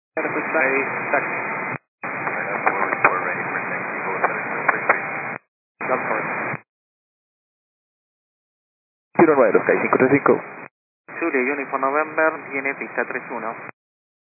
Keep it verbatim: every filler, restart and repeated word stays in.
Ready, taxi. We're ready for taxi. Go seven two three three. Jump for it. Zero nueve, Sky cinco tres cinco. Julia, Uniform November, tiene pista tres uno.